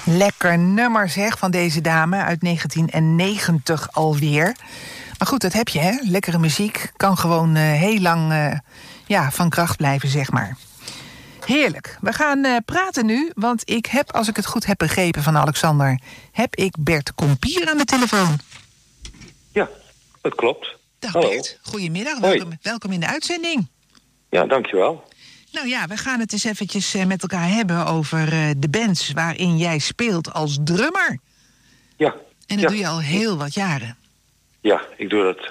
Lekker nummer zeg van deze dame uit 1990 alweer. Maar goed, dat heb je, hè? Lekkere muziek kan gewoon heel lang van kracht blijven, zeg maar. Heerlijk. We gaan praten nu, want ik heb, als ik het goed heb begrepen van Alexander, heb ik Bert Kompier aan de telefoon. Ja, dat klopt. Dag Hallo. Bert, goedemiddag. Welkom in de uitzending. Ja, dankjewel. Nou ja, we gaan het eens eventjes met elkaar hebben over de bands waarin jij speelt als drummer. Ja. En dat doe je al heel wat jaren. Ja, ik doe dat.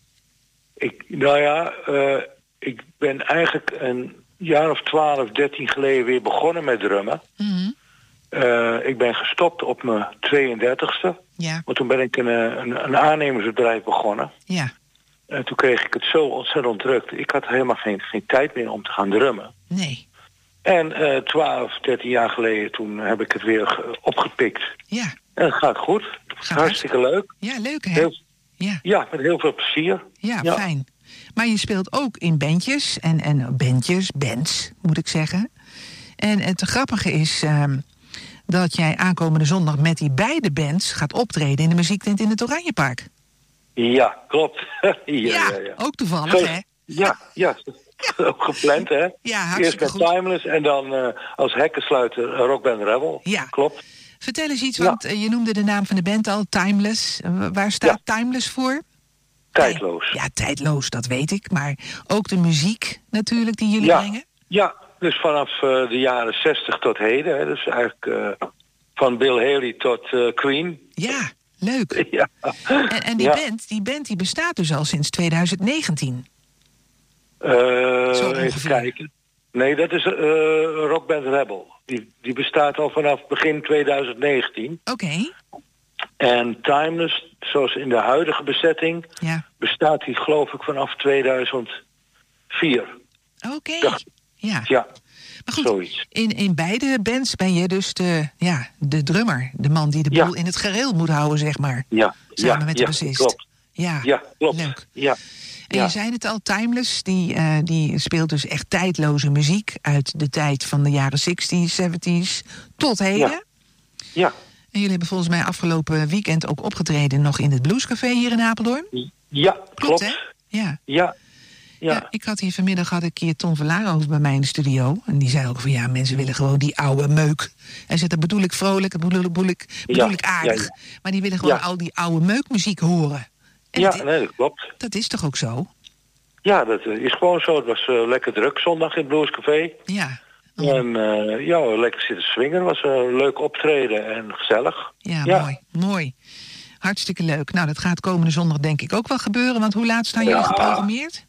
Ik ben eigenlijk een jaar of 12, 13 geleden weer begonnen met drummen. Mm-hmm. Ik ben gestopt op mijn 32e. Ja. Want toen ben ik een aannemersbedrijf begonnen. Ja. En toen kreeg ik het zo ontzettend druk. Ik had helemaal geen tijd meer om te gaan drummen. Nee. En 12, 13 jaar geleden, toen heb ik het weer opgepikt. Ja. En het gaat goed. Hartstikke leuk. Ja, leuk hè? Ja, met heel veel plezier. Ja, fijn. Maar je speelt ook in bandjes en bands, moet ik zeggen. En het grappige is dat jij aankomende zondag met die beide bands gaat optreden in de muziektent in het Oranjepark. Ja, klopt. ja. Ook toevallig, zo, hè? Ja. Ook gepland, hè? Ja, hartstikke eerst met goed. Timeless en dan als hekkensluiter Rockband Rebel. Ja. Klopt. Vertel eens iets, want je noemde de naam van de band al, Timeless. Waar staat Timeless voor? Tijdloos. Ja, tijdloos, dat weet ik. Maar ook de muziek natuurlijk die jullie brengen? Ja, dus vanaf de jaren 60 tot heden. Hè, dus eigenlijk van Bill Haley tot Queen. Ja, leuk. Ja. En die band die bestaat dus al sinds 2019. Even kijken. Nee, dat is Rockband Rebel. Die bestaat al vanaf begin 2019. Oké. En Timeless, zoals in de huidige bezetting, bestaat die geloof ik vanaf 2004. Oké. Ja, maar goed, zoiets. In beide bands ben je dus de drummer. De man die de boel in het gereel moet houden, zeg maar. Ja. Samen met de bassist. Klopt. Ja, klopt. Leuk. Ja. En je zei het al, Timeless, die speelt dus echt tijdloze muziek uit de tijd van de jaren 60s, 70s tot heden. Ja. En jullie hebben volgens mij afgelopen weekend ook opgetreden nog in het Bluescafé hier in Apeldoorn. Ja, klopt. Hè? Ja. Ik had hier vanmiddag een keer Ton Verlarenhoofd bij mij in de studio. En die zei ook van mensen willen gewoon die oude meuk. Hij zegt, dat bedoel ik vrolijk, dat bedoel ik aardig. Ja. Maar die willen gewoon al die oude meukmuziek horen. En dat klopt. Dat is toch ook zo? Ja, dat is gewoon zo. Het was lekker druk zondag in het Bluescafé. Ja. En lekker zitten swingen. Het was een leuk optreden en gezellig. Ja, mooi. Hartstikke leuk. Nou, dat gaat komende zondag denk ik ook wel gebeuren. Want hoe laat staan jullie geprogrammeerd?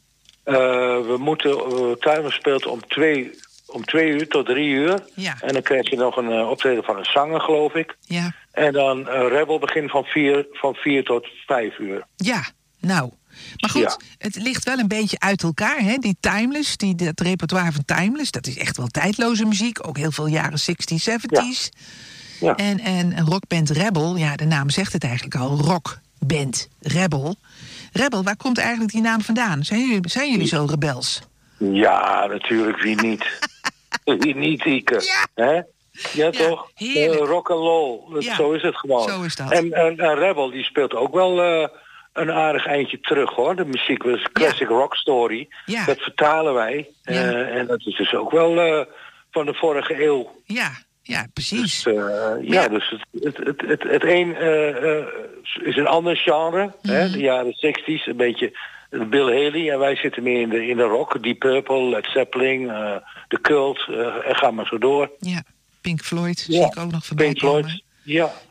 We moeten, Timeless speelt om 2 uur tot 3 uur. Ja. En dan krijg je nog een optreden van een zanger, geloof ik. Ja. En dan Rebel begint van 4 tot 5 uur. Ja, nou. Maar goed, het ligt wel een beetje uit elkaar, hè? Die Timeless, dat repertoire van Timeless, dat is echt wel tijdloze muziek. Ook heel veel jaren 60s, 70s. Ja. En Rockband Rebel, de naam zegt het eigenlijk al, Rockband Rebel. Rebel, waar komt eigenlijk die naam vandaan? Zijn jullie zo rebels? Ja, natuurlijk, wie niet? Wie niet, Ike? Hè? Ja, toch? Rock and roll, zo is het gewoon. Zo is dat. En Rebel, die speelt ook wel een aardig eindje terug, hoor. De muziek was classic rock story. Ja. Dat vertalen wij. En dat is dus ook wel van de vorige eeuw. Ja, precies. Dus, dus het een is een ander genre. Hè? De jaren 60s, een beetje Bill Haley. En wij zitten meer in de rock. Deep Purple, Led Zeppelin, The Cult. En ga maar zo door. Ja, Pink Floyd zie ik ook nog voorbij Pink komen. Floyd, ja.